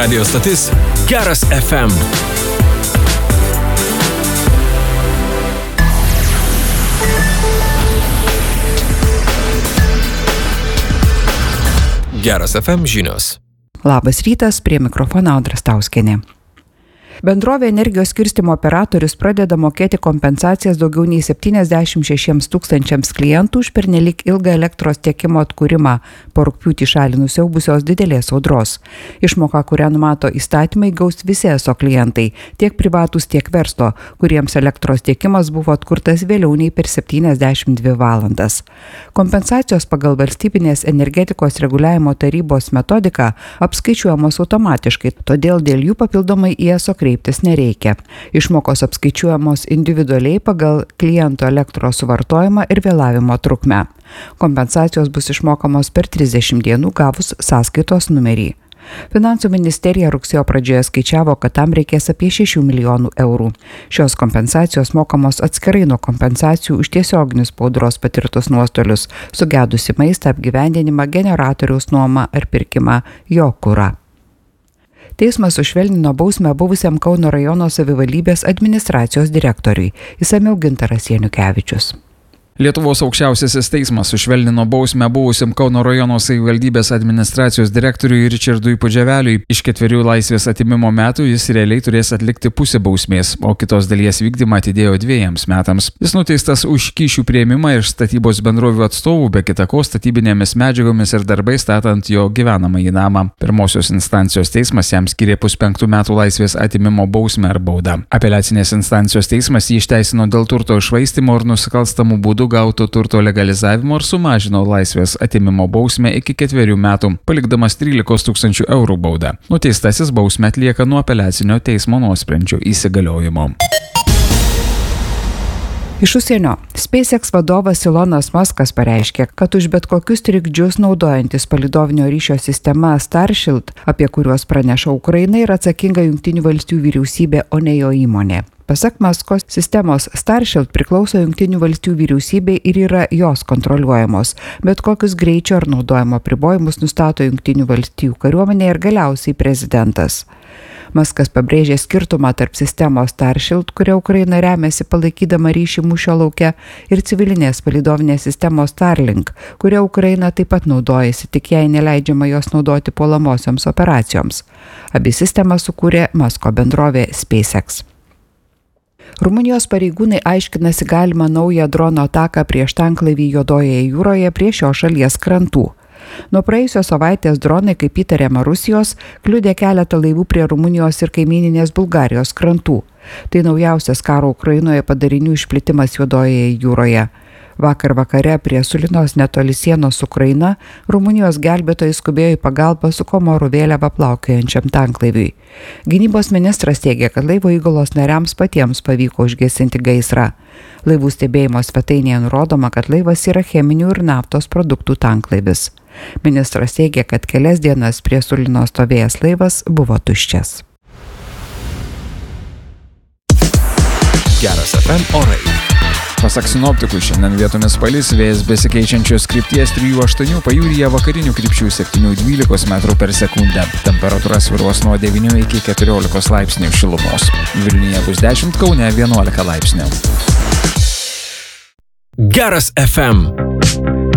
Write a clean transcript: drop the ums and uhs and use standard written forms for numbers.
Radio stotis Geras FM. Geras FM žinios. Labas rytas, prie mikrofono Audra Stauskienė. Bendrovė energijos skirstymo operatorius pradeda mokėti kompensacijas daugiau nei 76 tūkstančiams klientų už pernelyg ilgą elektros tiekimo atkūrimą po rugpjūtį šalį nusiaubusios didelės audros. Išmoką, kurią numato įstatymai, gaus visi ESO klientai, tiek privatūs, tiek verslo, kuriems elektros tiekimas buvo atkurtas vėliau nei per 72 valandas. Kompensacijos pagal valstybinės energetikos reguliavimo tarybos metodiką apskaičiuojamos automatiškai, todėl dėl jų papildomai į ESO kreiptis nereikia. Išmokos apskaičiuojamos individualiai pagal kliento elektros suvartojimą ir vėlavimo trukmę. Kompensacijos bus išmokamos per 30 dienų gavus sąskaitos numerį. Finansų ministerija rugsėjo pradžioje skaičiavo, kad tam reikės apie 6 milijonų eurų. Šios kompensacijos mokamos atskirai nuo kompensacijų už tiesioginius po audros patirtus nuostolius, sugedusi maistą, apgyvendinimą, generatoriaus nuomą ar pirkimą jo kurą. Teismas sušvelnino bausmę buvusiam Kauno rajono savivaldybės administracijos direktoriui. Išsamiau Gintaras Janukevičius. Lietuvos aukščiausiasis teismas sušvelnino bausmę buvusiam Kauno rajono savivaldybės administracijos direktoriui Ričardui Pudževeliui. Iš 4 laisvės atėmimo metų jis realiai turės atlikti pusę bausmės, o kitos dalies vykdymą atidėjo 2 metams. Jis nuteistas už kyšių priėmimą iš statybos bendrovių atstovų, be kita ko statybinėmis medžiagomis ir darbais statant jo gyvenamąjį namą. Pirmosios instancijos teismas jam skyrė 5 metų laisvės atėmimo bausmę ar baudą. Apeliacinės instancijos teismas jį išteisino dėl turto iššvaistymo ir nusikalstamų būdų gauto turto legalizavimo ir sumažino laisvės atėmimo bausmę iki 4 metų, palikdamas 13 000 eurų baudą. Nuteistasis bausmę atlieka nuo apeliacinio teismo nuosprendžio įsigaliojimo. Iš užsienio. SpaceX vadovas Elonas Muskas pareiškė, kad už bet kokius trikdžius naudojantis palydovinio ryšio sistema Starship, apie kuriuos praneša Ukraina, yra atsakinga Jungtinių valstijų vyriausybė, o ne jo įmonė. Pasak Musko, sistemos Starship priklauso Jungtinių valstijų vyriausybei ir yra jos kontroliuojamos, bet kokius greičio ar naudojimo apribojimus nustato Jungtinių valstijų kariuomenė ir galiausiai prezidentas. Muskas pabrėžė skirtumą tarp sistemos Starship, kuria Ukraina remiasi palaikydama ryšį mūšio lauke, ir civilinės palydovinės sistemos Starlink, kuria Ukraina taip pat naudojasi, tik jai neleidžiama jos naudoti puolamosioms operacijoms. Abi sistemas sukūrė Musko bendrovė SpaceX. Rumunijos pareigūnai aiškinasi galimą naują drono ataką prieš tanklaivį Juodojoje jūroje prie šios šalies krantų. Nuo praėjusios savaitės dronai, kaip įtariama Rusijos, kliudė keletą laivų prie Rumunijos ir kaimyninės Bulgarijos krantų. Tai naujausias karo Ukrainoje padarinių išplitimas Juodojoje jūroje. Vakar vakare prie Sulinos netoli sienos su Ukraina Rumunijos gelbėtojai skubėjo į pagalbą su Komorų vėliava plaukiojančiam tanklaiviui. Gynybos ministras teigia, kad laivo įgulos nariams patiems pavyko užgesinti gaisrą. Laivų stebėjimo svetainėje nurodoma, kad laivas yra cheminių ir naftos produktų tanklaivis. Ministras teigia, kad kelias dienas prie Sulinos stovėjęs laivas buvo tuščias. Geras FM orai. Pasak sinoptikų, šiandien vietomis palis, vėjas besikeičiančios krypties 3-8, pajūryje vakarinių krypčių 7-12 metrų per sekundę. Temperatūra svyruos nuo 9 iki 14 laipsnių šilumos. Vilniuje bus 10, Kaune 11 laipsnių. Geras FM.